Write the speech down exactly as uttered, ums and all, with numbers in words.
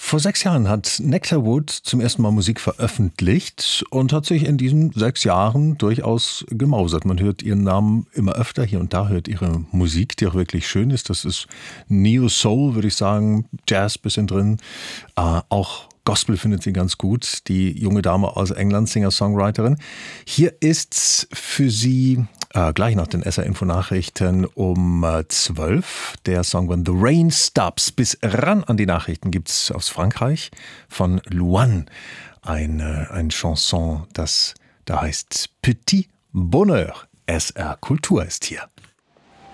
Vor sechs Jahren hat Nectarwood zum ersten Mal Musik veröffentlicht und hat sich in diesen sechs Jahren durchaus gemausert. Man hört ihren Namen immer öfter, hier und da hört ihre Musik, die auch wirklich schön ist. Das ist Neo Soul, würde ich sagen, Jazz bisschen drin, äh, auch Gospel findet sie ganz gut, die junge Dame aus England, Singer-Songwriterin. Hier ist für sie äh, gleich nach den S R-Info-Nachrichten um äh, zwölf der Song When the Rain Stops. Bis ran an die Nachrichten gibt's aus Frankreich von Luan ein, äh, ein Chanson, das da heißt Petit Bonheur. S R Kultur ist hier.